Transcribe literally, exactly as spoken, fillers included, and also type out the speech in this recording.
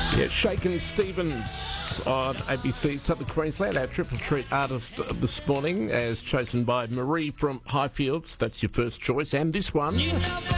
Yeah, Shakin' Stevens on A B C Southern Queensland, our triple treat artist this morning, as chosen by Marie from Highfields. That's your first choice. And this one. You know